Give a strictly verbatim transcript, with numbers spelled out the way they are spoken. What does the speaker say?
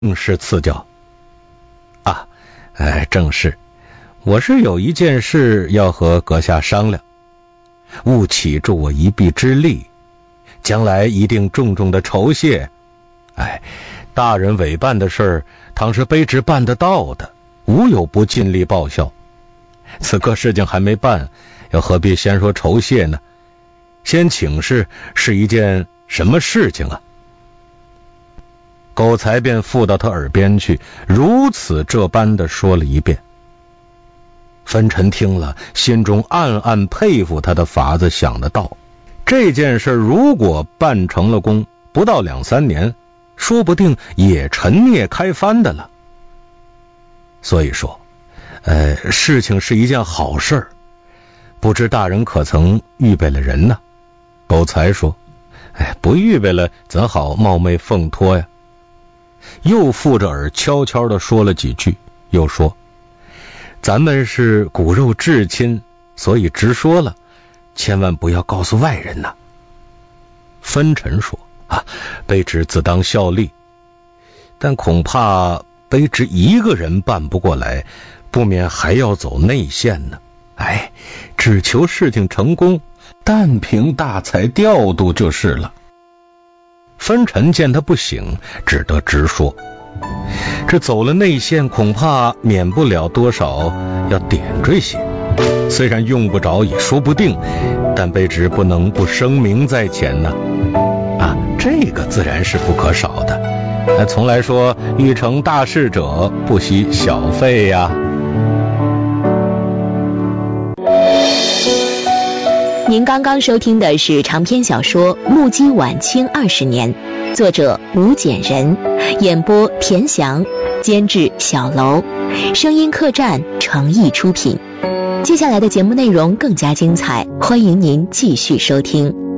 是赐教。啊，哎，正是，我是有一件事要和阁下商量，务启助我一臂之力，将来一定重重的酬谢。哎，大人委办的事儿，倘是卑职办得到的，无有不尽力报效。此刻事情还没办，又何必先说酬谢呢？先请示是一件什么事情啊？狗才便附到他耳边去，如此这般的说了一遍。芬臣听了，心中暗暗佩服他的法子，想得到这件事如果办成了功，不到两三年，说不定也陈孽开翻的了。所以说呃，事情是一件好事，不知大人可曾预备了人呢？狗才说，哎，不预备了怎好冒昧奉托呀？又附着耳悄悄地说了几句，又说，咱们是骨肉至亲，所以直说了，千万不要告诉外人呐。芬臣说，啊，卑职自当效力，但恐怕卑职一个人办不过来，不免还要走内线呢。哎，只求事情成功，但凭大才调度就是了。芬臣见他不醒，只得直说，这走了内线，恐怕免不了多少要点缀些，虽然用不着也说不定，但卑职不能不声明在前呢。啊，这个自然是不可少的，那从来说欲成大事者，不惜小费呀。 您刚刚收听的是长篇小说《目击晚清二十年》，作者吴简人，演播田翔，监制小楼，声音客栈诚意出品。接下来的节目内容更加精彩，欢迎您继续收听。